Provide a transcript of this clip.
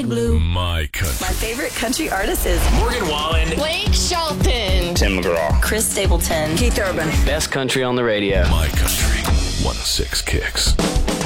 Blue. My country. My favorite country artist is Morgan Wallen, Blake Shelton, Tim McGraw, Chris Stapleton, Keith Urban. Best country on the radio. My country. 106 Kicks.